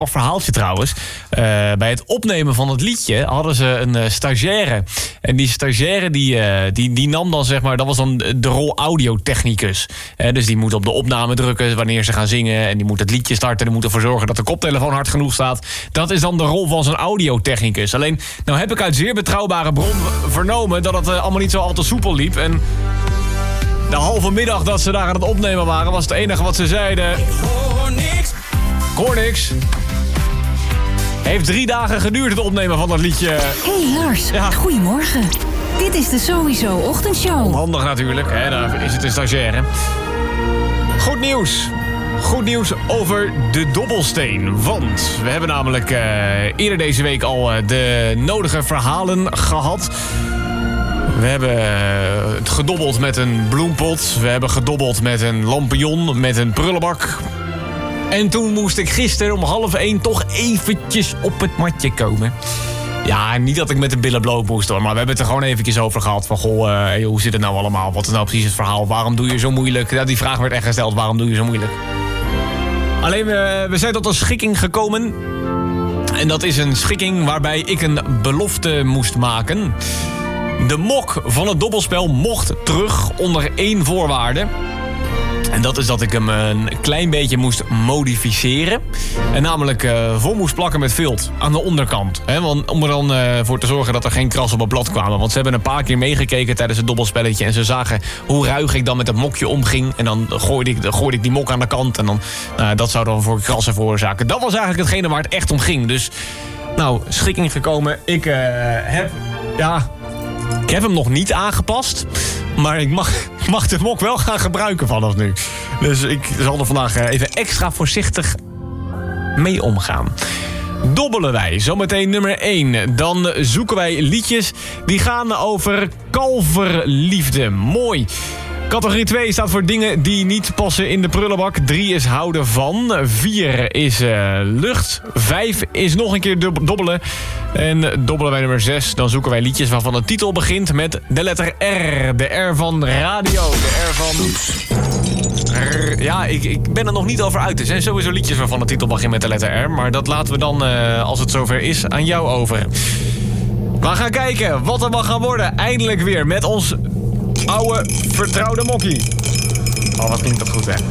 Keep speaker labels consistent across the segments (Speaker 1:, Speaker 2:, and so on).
Speaker 1: verhaaltje trouwens. Bij het opnemen van het liedje hadden ze een stagiaire. En die stagiaire die nam dan, zeg maar, dat was dan de rol audiotechnicus. Dus die moet op de opname drukken wanneer ze gaan zingen. En die moet het liedje starten. Die moet ervoor zorgen dat de koptelefoon hard genoeg staat. Dat is dan de rol van zo'n audiotechnicus. Alleen, nou heb ik uit zeer betrouwbare bron vernomen dat het allemaal niet zo al te soepel liep. En de halve middag dat ze daar aan het opnemen waren, was het enige wat ze zeiden: ik hoor niks. Heeft 3 dagen geduurd het opnemen van dat liedje.
Speaker 2: Hey Lars, ja. Goedemorgen. Dit is de Sowieso Ochtendshow.
Speaker 1: Onhandig natuurlijk, hè? Daar is het een stagiaire. Goed nieuws. Goed nieuws over de dobbelsteen. Want we hebben namelijk eerder deze week al de nodige verhalen gehad. We hebben het gedobbeld met een bloempot. We hebben gedobbeld met een lampion, met een prullenbak. En toen moest ik gisteren om 12:30 toch eventjes op het matje komen. Ja, niet dat ik met de billen bloot moest hoor, maar we hebben het er gewoon eventjes over gehad. Van goh, hoe zit het nou allemaal? Wat is nou precies het verhaal? Waarom doe je zo moeilijk? Ja, die vraag werd echt gesteld, waarom doe je zo moeilijk? Alleen, we zijn tot een schikking gekomen. En dat is een schikking waarbij ik een belofte moest maken. De mok van het dobbelspel mocht terug onder 1 voorwaarde. En dat is dat ik hem een klein beetje moest modificeren. En namelijk vol moest plakken met vilt aan de onderkant. Om er dan voor te zorgen dat er geen kras op het blad kwamen. Want ze hebben een paar keer meegekeken tijdens het dobbelspelletje. En ze zagen hoe ruig ik dan met het mokje omging. En dan gooide ik die mok aan de kant. En dan, dat zou dan voor krassen veroorzaken. Dat was eigenlijk hetgene waar het echt om ging. Dus, nou, schikking gekomen. Ik heb hem nog niet aangepast. Maar ik mag de mok wel gaan gebruiken vanaf nu. Dus ik zal er vandaag even extra voorzichtig mee omgaan. Dobbelen wij, zometeen nummer 1. Dan zoeken wij liedjes die gaan over kalverliefde. Mooi. Categorie 2 staat voor dingen die niet passen in de prullenbak. 3 is houden van. 4 is lucht. 5 is nog een keer dobbelen. En dobbelen wij nummer 6. Dan zoeken wij liedjes waarvan de titel begint met de letter R. De R van radio. De R van... Ja, ik ben er nog niet over uit. Er zijn sowieso liedjes waarvan de titel begint met de letter R. Maar dat laten we dan, als het zover is, aan jou over. We gaan kijken wat er mag gaan worden. Eindelijk weer met ons oude, vertrouwde mokkie. Oh, wat klinkt dat goed, hè?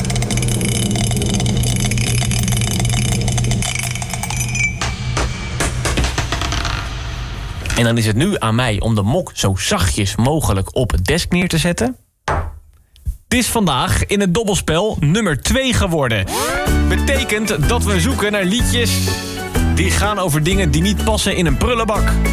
Speaker 1: En dan is het nu aan mij om de mok zo zachtjes mogelijk op het desk neer te zetten. Het is vandaag in het dobbelspel nummer 2 geworden. Betekent dat we zoeken naar liedjes die gaan over dingen die niet passen in een prullenbak.